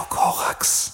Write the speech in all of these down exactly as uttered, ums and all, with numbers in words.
Korax.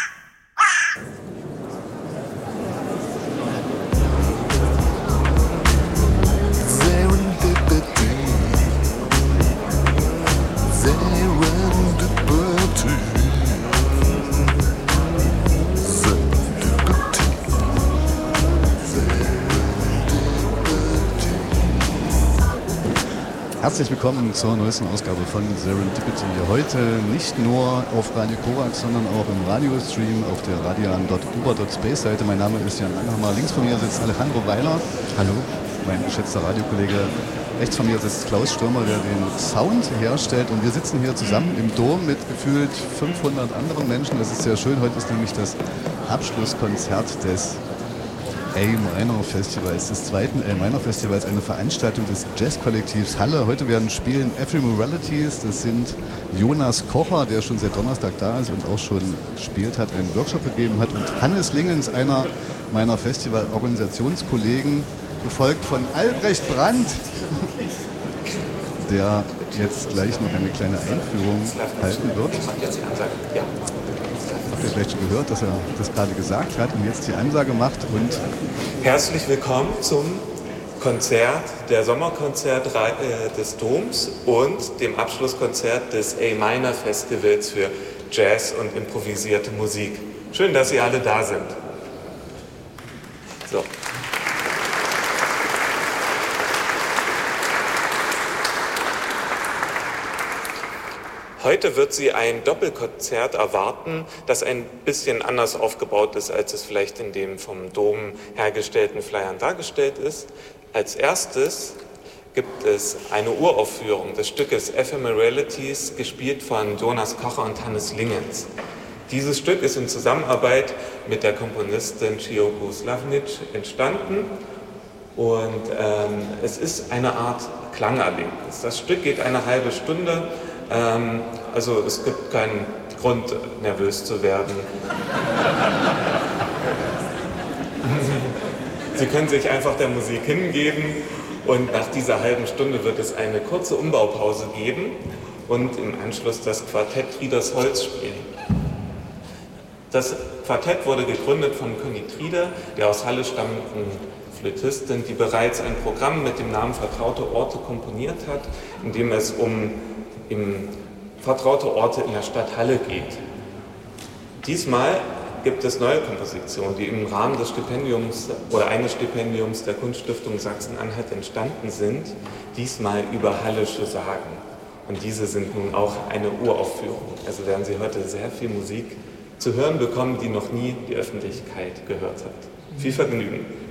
Herzlich willkommen zur neuesten Ausgabe von Serendipity. Heute nicht nur auf Radio Korax, sondern auch im Radiostream auf der radian punkt uber punkt space Seite. Mein Name ist Jan Langhammer. Links von mir sitzt Alejandro Weiler. Hallo. Mein geschätzter Radiokollege. Rechts von mir sitzt Klaus Stürmer, der den Sound herstellt. Und wir sitzen hier zusammen im Dom mit gefühlt fünfhundert anderen Menschen. Das ist sehr schön. Heute ist nämlich das Abschlusskonzert des A-Minor Festivals, des zweiten A-Minor Festivals, eine Veranstaltung des Jazzkollektivs Halle. Heute werden spielen Ephemeralities, das sind Jonas Kocher, der schon seit Donnerstag da ist und auch schon gespielt hat, einen Workshop gegeben hat, und Hannes Lingens, einer meiner Festival-Organisationskollegen, gefolgt von Albrecht Brandt, der jetzt gleich noch eine kleine Einführung halten wird. Habt ihr vielleicht schon gehört, dass er das gerade gesagt hat und jetzt die Ansage macht. Und herzlich willkommen zum Konzert, der Sommerkonzert des Doms und dem Abschlusskonzert des A-Minor Festivals für Jazz und improvisierte Musik. Schön, dass Sie alle da sind. So. Heute wird Sie ein Doppelkonzert erwarten, das ein bisschen anders aufgebaut ist, als es vielleicht in dem vom Dom hergestellten Flyern dargestellt ist. Als erstes gibt es eine Uraufführung des Stückes Ephemeralities, gespielt von Jonas Kocher und Hannes Lingens. Dieses Stück ist in Zusammenarbeit mit der Komponistin Ciobanu Slavnic entstanden und ähm, es ist eine Art Klangerlebnis. Das Stück geht eine halbe Stunde. Ähm, also es gibt keinen Grund, nervös zu werden. Sie können sich einfach der Musik hingeben und nach dieser halben Stunde wird es eine kurze Umbaupause geben und im Anschluss das Quartett Trieders Holz spielen. Das Quartett wurde gegründet von Conny Trieder, der aus Halle stammenden Flötistin, die bereits ein Programm mit dem Namen Vertraute Orte komponiert hat, in dem es um im vertraute Orte in der Stadt Halle geht. Diesmal gibt es neue Kompositionen, die im Rahmen des Stipendiums oder eines Stipendiums der Kunststiftung Sachsen-Anhalt entstanden sind, diesmal über hallische Sagen. Und diese sind nun auch eine Uraufführung. Also werden Sie heute sehr viel Musik zu hören bekommen, die noch nie die Öffentlichkeit gehört hat. Viel Vergnügen!